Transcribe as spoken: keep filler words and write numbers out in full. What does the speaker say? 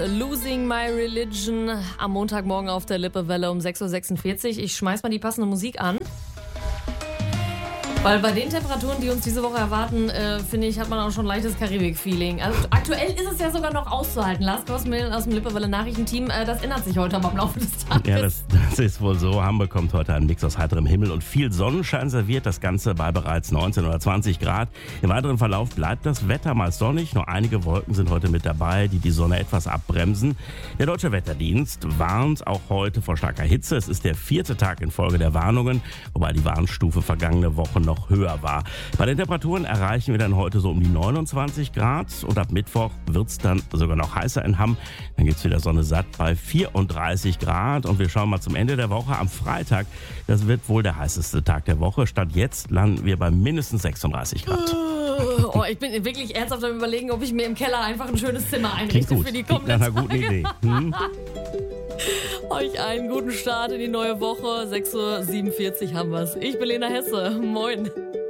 Losing My Religion am Montagmorgen auf der Lippewelle um sechs Uhr sechsundvierzig. Ich schmeiß mal die passende Musik an. Weil bei den Temperaturen, die uns diese Woche erwarten, äh, finde ich, hat man auch schon ein leichtes Karibik-Feeling. Also aktuell ist es ja sogar noch auszuhalten. Lars Kosmel aus dem Lippewelle-Nachrichtenteam, äh, das ändert sich heute aber im Laufe des Tages. Ja, das, das ist wohl so. Hamburg kommt heute ein Mix aus heiterem Himmel und viel Sonnenschein serviert. Das Ganze bei bereits neunzehn oder zwanzig Grad. Im weiteren Verlauf bleibt das Wetter mal sonnig. Nur einige Wolken sind heute mit dabei, die die Sonne etwas abbremsen. Der Deutsche Wetterdienst warnt auch heute vor starker Hitze. Es ist der vierte Tag in Folge der Warnungen, wobei die Warnstufe vergangene Woche noch noch höher war. Bei den Temperaturen erreichen wir dann heute so um die neunundzwanzig Grad und ab Mittwoch wird es dann sogar noch heißer in Hamm. Dann gibt es wieder Sonne satt bei vierunddreißig Grad und wir schauen mal zum Ende der Woche am Freitag. Das wird wohl der heißeste Tag der Woche. Statt jetzt landen wir bei mindestens sechsunddreißig Grad. Oh, ich bin wirklich ernsthaft am Überlegen, ob ich mir im Keller einfach ein schönes Zimmer einrichte für die kommenden Klingt nach einer guten Idee. Hm? Euch einen guten Start in die neue Woche. sechs Uhr siebenundvierzig haben wir's. Ich bin Lena Hesse. Moin.